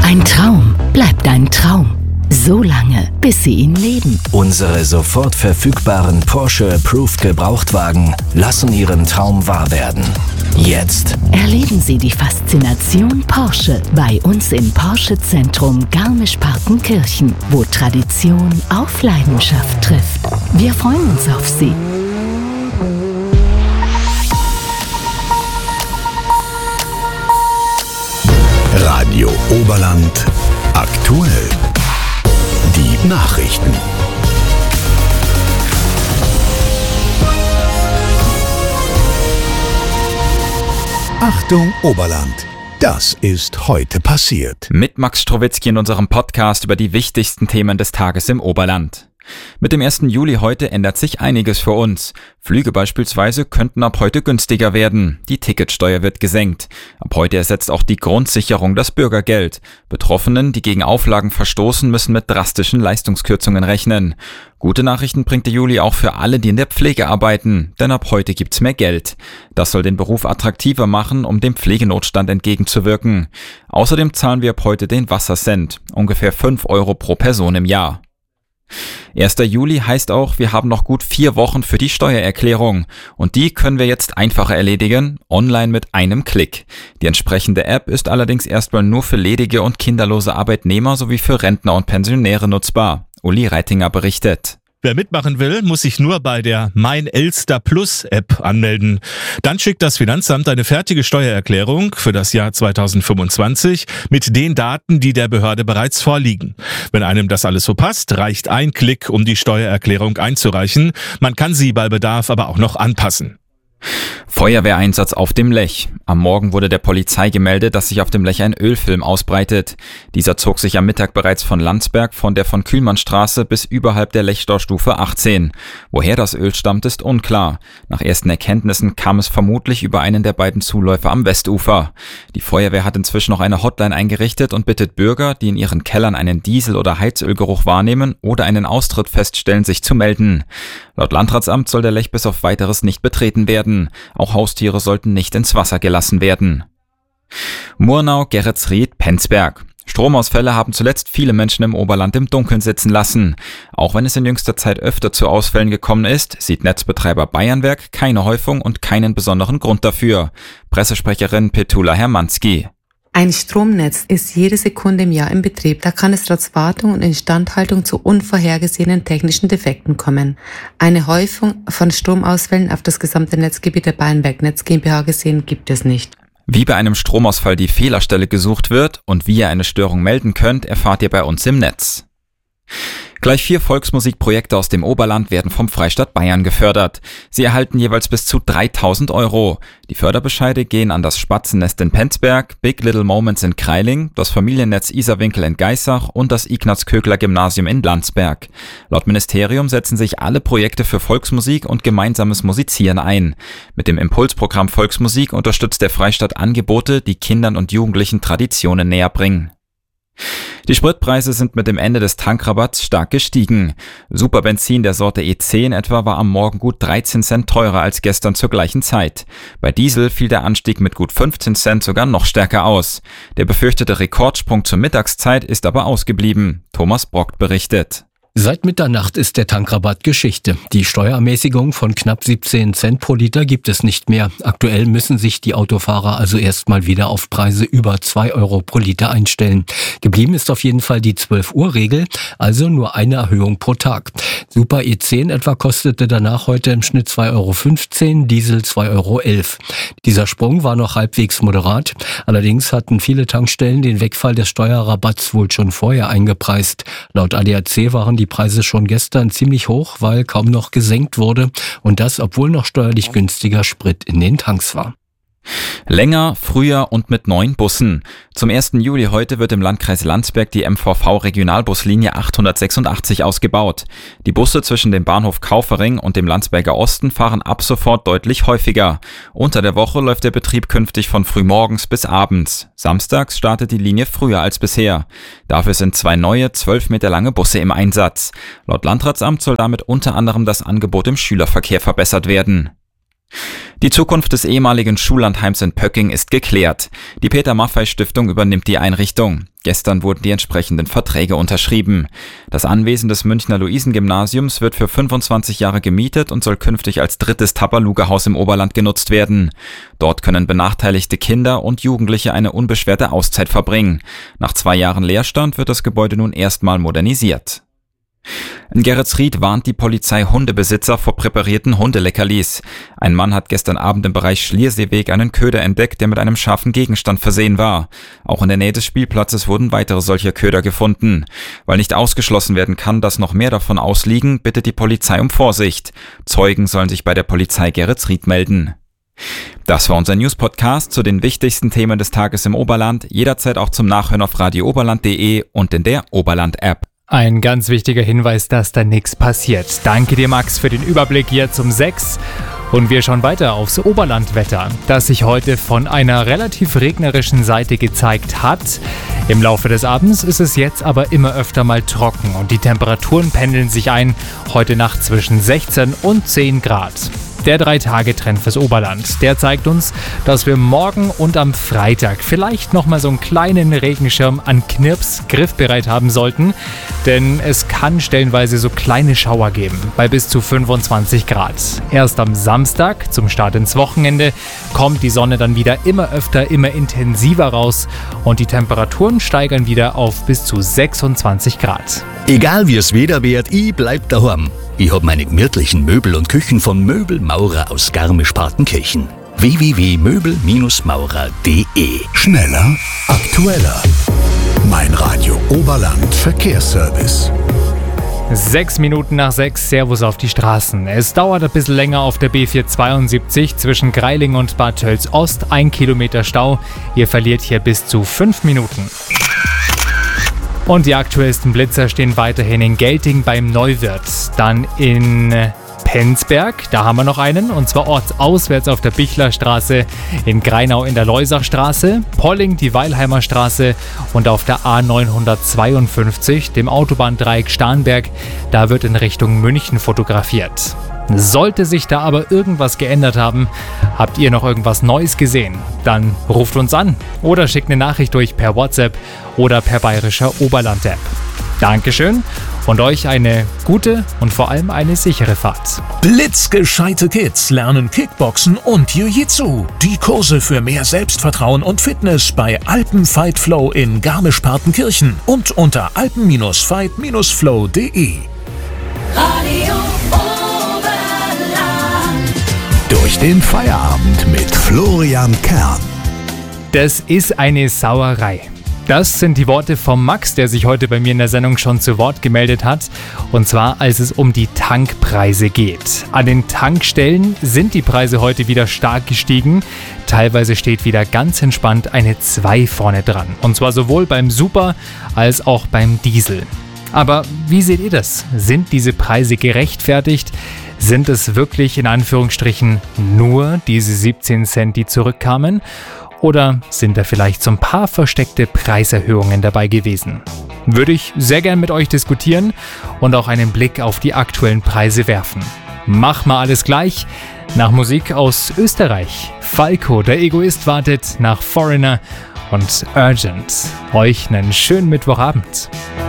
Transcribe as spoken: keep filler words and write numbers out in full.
Ein Traum bleibt ein Traum. So lange, bis Sie ihn leben. Unsere sofort verfügbaren Porsche Approved Gebrauchtwagen lassen Ihren Traum wahr werden. Jetzt Erleben Sie die Faszination Porsche bei uns im Porsche Zentrum Garmisch-Partenkirchen, wo Tradition auf Leidenschaft trifft. Wir freuen uns auf Sie. Radio Oberland aktuell. Die Nachrichten. Achtung Oberland, das ist heute passiert. Mit Max Strowitzki in unserem Podcast über die wichtigsten Themen des Tages im Oberland. Mit dem ersten Juli heute ändert sich einiges für uns. Flüge beispielsweise könnten ab heute günstiger werden. Die Ticketsteuer wird gesenkt. Ab heute ersetzt auch die Grundsicherung das Bürgergeld. Betroffenen, die gegen Auflagen verstoßen, müssen mit drastischen Leistungskürzungen rechnen. Gute Nachrichten bringt der Juli auch für alle, die in der Pflege arbeiten, denn ab heute gibt's mehr Geld. Das soll den Beruf attraktiver machen, um dem Pflegenotstand entgegenzuwirken. Außerdem zahlen wir ab heute den Wassercent, ungefähr fünf Euro pro Person im Jahr. erster Juli heißt auch, wir haben noch gut vier Wochen für die Steuererklärung und die können wir jetzt einfacher erledigen, online mit einem Klick. Die entsprechende App ist allerdings erstmal nur für ledige und kinderlose Arbeitnehmer sowie für Rentner und Pensionäre nutzbar. Uli Reitinger berichtet. Wer mitmachen will, muss sich nur bei der Mein Elster Plus App anmelden. Dann schickt das Finanzamt eine fertige Steuererklärung für das Jahr zweitausendfünfundzwanzig mit den Daten, die der Behörde bereits vorliegen. Wenn einem das alles so passt, reicht ein Klick, um die Steuererklärung einzureichen. Man kann sie bei Bedarf aber auch noch anpassen. Feuerwehreinsatz auf dem Lech. Am Morgen wurde der Polizei gemeldet, dass sich auf dem Lech ein Ölfilm ausbreitet. Dieser zog sich am Mittag bereits von Landsberg von der von Kühlmannstraße bis überhalb der Lechstaustufe achtzehn. Woher das Öl stammt, ist unklar. Nach ersten Erkenntnissen kam es vermutlich über einen der beiden Zuläufer am Westufer. Die Feuerwehr hat inzwischen noch eine Hotline eingerichtet und bittet Bürger, die in ihren Kellern einen Diesel- oder Heizölgeruch wahrnehmen oder einen Austritt feststellen, sich zu melden. Laut Landratsamt soll der Lech bis auf Weiteres nicht betreten werden. Auch Haustiere sollten nicht ins Wasser gelassen werden. Murnau, Geretsried, Penzberg. Stromausfälle haben zuletzt viele Menschen im Oberland im Dunkeln sitzen lassen. Auch wenn es in jüngster Zeit öfter zu Ausfällen gekommen ist, sieht Netzbetreiber Bayernwerk keine Häufung und keinen besonderen Grund dafür. Pressesprecherin Petula Hermanski. Ein Stromnetz ist jede Sekunde im Jahr in Betrieb. Da kann es trotz Wartung und Instandhaltung zu unvorhergesehenen technischen Defekten kommen. Eine Häufung von Stromausfällen auf das gesamte Netzgebiet der Bayernwerk Netz GmbH gesehen gibt es nicht. Wie bei einem Stromausfall die Fehlerstelle gesucht wird und wie ihr eine Störung melden könnt, erfahrt ihr bei uns im Netz. Gleich vier Volksmusikprojekte aus dem Oberland werden vom Freistaat Bayern gefördert. Sie erhalten jeweils bis zu dreitausend Euro. Die Förderbescheide gehen an das Spatzennest in Penzberg, Big Little Moments in Kreiling, das Familiennetz Isarwinkel in Geissach und das Ignaz-Kögler-Gymnasium in Landsberg. Laut Ministerium setzen sich alle Projekte für Volksmusik und gemeinsames Musizieren ein. Mit dem Impulsprogramm Volksmusik unterstützt der Freistaat Angebote, die Kindern und Jugendlichen Traditionen näher bringen. Die Spritpreise sind mit dem Ende des Tankrabatts stark gestiegen. Superbenzin der Sorte E zehn etwa war am Morgen gut dreizehn Cent teurer als gestern zur gleichen Zeit. Bei Diesel fiel der Anstieg mit gut fünfzehn Cent sogar noch stärker aus. Der befürchtete Rekordsprung zur Mittagszeit ist aber ausgeblieben. Thomas Brockt berichtet. Seit Mitternacht ist der Tankrabatt Geschichte. Die Steuerermäßigung von knapp siebzehn Cent pro Liter gibt es nicht mehr. Aktuell müssen sich die Autofahrer also erstmal wieder auf Preise über zwei Euro pro Liter einstellen. Geblieben ist auf jeden Fall die zwölf Uhr Regel, also nur eine Erhöhung pro Tag. Super E zehn etwa kostete danach heute im Schnitt zwei Euro fünfzehn, Diesel zwei Euro elf. Dieser Sprung war noch halbwegs moderat. Allerdings hatten viele Tankstellen den Wegfall des Steuerrabatts wohl schon vorher eingepreist. Laut A D A C waren die Die Preise schon gestern ziemlich hoch, weil kaum noch gesenkt wurde und das, obwohl noch steuerlich günstiger Sprit in den Tanks war. Länger, früher und mit neuen Bussen. Zum ersten Juli heute wird im Landkreis Landsberg die M V V-Regionalbuslinie achthundertsechsundachtzig ausgebaut. Die Busse zwischen dem Bahnhof Kaufering und dem Landsberger Osten fahren ab sofort deutlich häufiger. Unter der Woche läuft der Betrieb künftig von frühmorgens bis abends. Samstags startet die Linie früher als bisher. Dafür sind zwei neue, zwölf Meter lange Busse im Einsatz. Laut Landratsamt soll damit unter anderem das Angebot im Schülerverkehr verbessert werden. Die Zukunft des ehemaligen Schullandheims in Pöcking ist geklärt. Die Peter-Maffay-Stiftung übernimmt die Einrichtung. Gestern wurden die entsprechenden Verträge unterschrieben. Das Anwesen des Münchner Luisengymnasiums wird für fünfundzwanzig Jahre gemietet und soll künftig als drittes Tabaluga-Haus im Oberland genutzt werden. Dort können benachteiligte Kinder und Jugendliche eine unbeschwerte Auszeit verbringen. Nach zwei Jahren Leerstand wird das Gebäude nun erstmal modernisiert. In Geretsried warnt die Polizei Hundebesitzer vor präparierten Hundeleckerlis. Ein Mann hat gestern Abend im Bereich Schlierseeweg einen Köder entdeckt, der mit einem scharfen Gegenstand versehen war. Auch in der Nähe des Spielplatzes wurden weitere solcher Köder gefunden. Weil nicht ausgeschlossen werden kann, dass noch mehr davon ausliegen, bittet die Polizei um Vorsicht. Zeugen sollen sich bei der Polizei Geretsried melden. Das war unser News-Podcast zu den wichtigsten Themen des Tages im Oberland. Jederzeit auch zum Nachhören auf radio oberland punkt de und in der Oberland-App. Ein ganz wichtiger Hinweis, dass da nichts passiert. Danke dir, Max, für den Überblick jetzt um sechs. Und wir schauen weiter aufs Oberlandwetter, das sich heute von einer relativ regnerischen Seite gezeigt hat. Im Laufe des Abends ist es jetzt aber immer öfter mal trocken und die Temperaturen pendeln sich ein, heute Nacht zwischen sechzehn und zehn Grad. Der Drei-Tage-Trend fürs Oberland, der zeigt uns, dass wir morgen und am Freitag vielleicht nochmal so einen kleinen Regenschirm an Knirps griffbereit haben sollten, denn es kann stellenweise so kleine Schauer geben, bei bis zu fünfundzwanzig Grad. Erst am Samstag, zum Start ins Wochenende, kommt die Sonne dann wieder immer öfter, immer intensiver raus und die Temperaturen steigern wieder auf bis zu sechsundzwanzig Grad. Egal wie es Wetter wird, ich bleib daheim. Ich hab meine gemütlichen Möbel und Küchen von Möbelmaurer aus Garmisch-Partenkirchen. w w w punkt möbel maurer punkt de Schneller, aktueller. Mein Radio Oberland Verkehrsservice. Sechs Minuten nach sechs, Servus auf die Straßen. Es dauert ein bisschen länger auf der B vierhundertzweiundsiebzig zwischen Greiling und Bad Tölz-Ost. Ein Kilometer Stau. Ihr verliert hier bis zu fünf Minuten. Und die aktuellsten Blitzer stehen weiterhin in Gelting beim Neuwirt. Dann in Penzberg, da haben wir noch einen, und zwar ortsauswärts auf der Bichlerstraße, in Greinau in der Leusachstraße, Polling die Weilheimer Straße und auf der A neunhundertzweiundfünfzig, dem Autobahndreieck Starnberg, da wird in Richtung München fotografiert. Sollte sich da aber irgendwas geändert haben, habt ihr noch irgendwas Neues gesehen, dann ruft uns an oder schickt eine Nachricht durch per WhatsApp oder per bayerischer Oberland-App. Dankeschön und euch eine gute und vor allem eine sichere Fahrt. Blitzgescheite Kids lernen Kickboxen und Jiu-Jitsu. Die Kurse für mehr Selbstvertrauen und Fitness bei Alpenfight Flow in Garmisch-Partenkirchen und unter alpen Fight Flow punkt de. Radio Durch den Feierabend mit Florian Kern. Das ist eine Sauerei. Das sind die Worte vom Max, der sich heute bei mir in der Sendung schon zu Wort gemeldet hat. Und zwar, als es um die Tankpreise geht. An den Tankstellen sind die Preise heute wieder stark gestiegen. Teilweise steht wieder ganz entspannt eine zwei vorne dran. Und zwar sowohl beim Super als auch beim Diesel. Aber wie seht ihr das? Sind diese Preise gerechtfertigt? Sind es wirklich in Anführungsstrichen nur diese siebzehn Cent, die zurückkamen? Oder sind da vielleicht so ein paar versteckte Preiserhöhungen dabei gewesen? Würde ich sehr gern mit euch diskutieren und auch einen Blick auf die aktuellen Preise werfen. Mach mal alles gleich. Nach Musik aus Österreich. Falco, der Egoist, wartet nach Foreigner und Urgent. Euch einen schönen Mittwochabend.